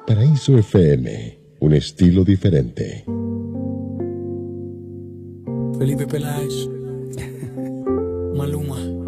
Paraíso FM, un estilo diferente. Felipe Peláez, Maluma.